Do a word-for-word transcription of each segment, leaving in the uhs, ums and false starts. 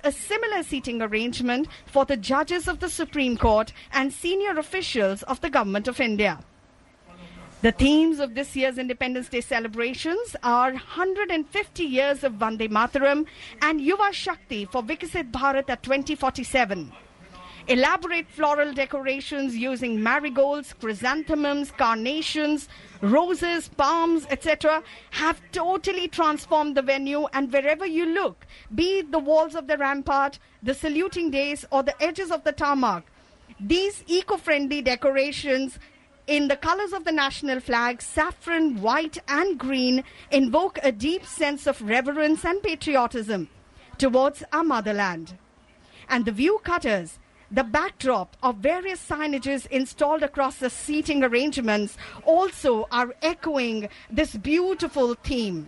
a similar seating arrangement for the judges of the Supreme Court and senior officials of the Government of India. The themes of this year's Independence Day celebrations are one hundred fifty years of Vande Mataram and Yuva Shakti for Viksit Bharat at twenty forty-seven. Elaborate floral decorations using marigolds, chrysanthemums, carnations, roses, palms, et cetera have totally transformed the venue, and wherever you look, be it the walls of the rampart, the saluting days or the edges of the tarmac, these eco-friendly decorations in the colors of the national flag, saffron, white and green, invoke a deep sense of reverence and patriotism towards our motherland. And the view cutters, the backdrop of various signages installed across the seating arrangements also are echoing this beautiful theme.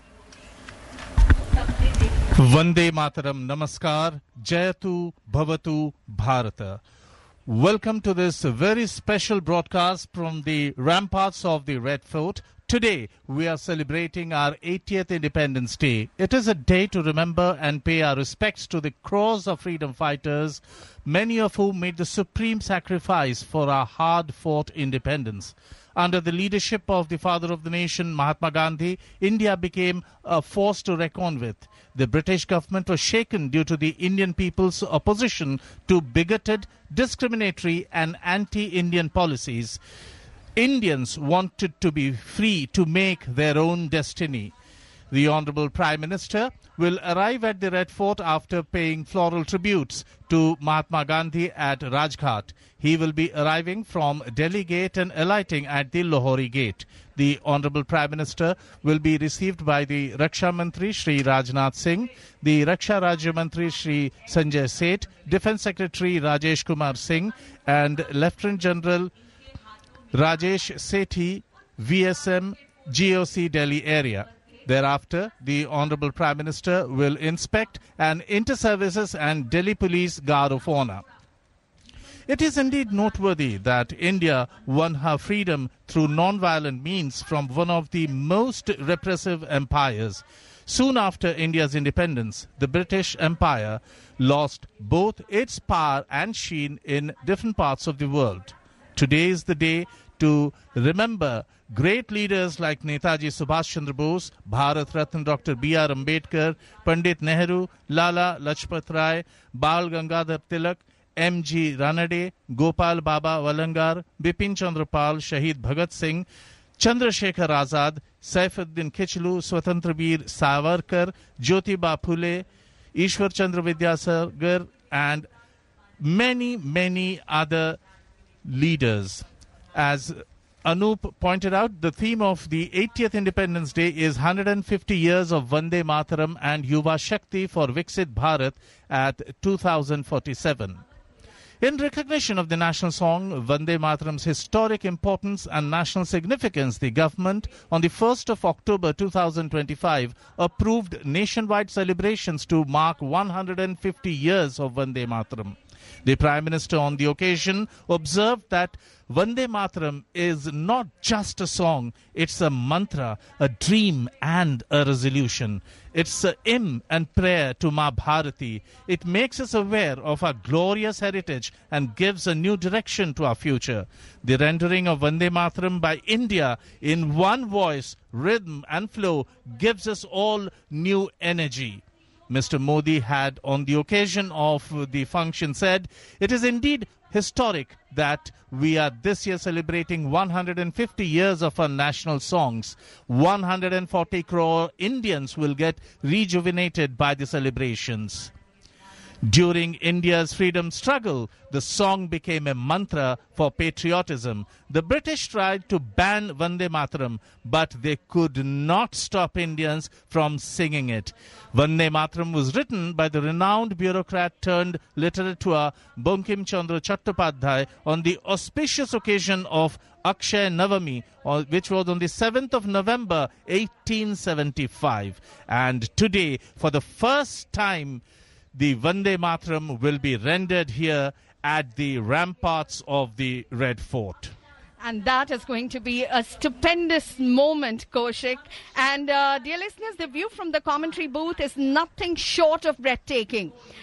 Vande Mataram, Namaskar, Jayatu Bhavatu Bharata. Welcome to this very special broadcast from the ramparts of the Red Fort. Today, we are celebrating our eightieth Independence Day. It is a day to remember and pay our respects to the crores of freedom fighters, many of whom made the supreme sacrifice for our hard-fought independence. Under the leadership of the father of the nation, Mahatma Gandhi, India became a force to reckon with. The British government was shaken due to the Indian people's opposition to bigoted, discriminatory and anti-Indian policies. Indians wanted to be free to make their own destiny. The Honorable Prime Minister will arrive at the Red Fort after paying floral tributes to Mahatma Gandhi at Rajghat. He will be arriving from Delhi Gate and alighting at the Lahori Gate. The Honorable Prime Minister will be received by the Raksha Mantri Shri Rajnath Singh, the Raksha Rajya Mantri Shri Sanjay Seth, Defence Secretary Rajesh Kumar Singh and Lieutenant General Rajesh Sethi, V S M, G O C Delhi area. Thereafter, the Honorable Prime Minister will inspect an Inter-Services and Delhi Police Guard of Honour. It is indeed noteworthy that India won her freedom through non-violent means from one of the most repressive empires. Soon after India's independence, the British Empire lost both its power and sheen in different parts of the world. Today is the day to remember great leaders like Netaji Subhash Chandra Bose, Bharat Ratna Doctor B R Ambedkar, Pandit Nehru, Lala Lajpat Rai, Bal Gangadhar Tilak, M G Ranade, Gopal Baba Walangar, Bipin Chandra Pal, Shahid Bhagat Singh, Chandrasekhar Azad, Saifuddin Kichlu, Swatantra Veer Savarkar, Jyotiba Phule, Ishwar Chandra Vidyasagar and many, many other leaders. As Anup pointed out, the theme of the eightieth Independence Day is one hundred fifty years of Vande Mataram and Yuva Shakti for Viksit Bharat at two thousand forty-seven. In recognition of the national song, Vande Mataram's historic importance and national significance, the government on the first of October two thousand twenty-five approved nationwide celebrations to mark one hundred fifty years of Vande Mataram. The Prime Minister on the occasion observed that Vande Mataram is not just a song, it's a mantra, a dream and a resolution. It's a hymn and prayer to Ma Bharati. It makes us aware of our glorious heritage and gives a new direction to our future. The rendering of Vande Mataram by India in one voice, rhythm and flow gives us all new energy. Mister Modi had on the occasion of the function said, "It is indeed historic that we are this year celebrating one hundred fifty years of our national songs. one hundred forty crore Indians will get rejuvenated by the celebrations." During India's freedom struggle, the song became a mantra for patriotism. The British tried to ban Vande Mataram, but they could not stop Indians from singing it. Vande Mataram was written by the renowned bureaucrat turned literature Bankim Chandra Chattopadhyay on the auspicious occasion of Akshay Navami, which was on the seventh of November eighteen seventy-five. And today, for the first time, the Vande Mataram will be rendered here at the ramparts of the Red Fort. And that is going to be a stupendous moment, Kaushik. And uh, dear listeners, the view from the commentary booth is nothing short of breathtaking.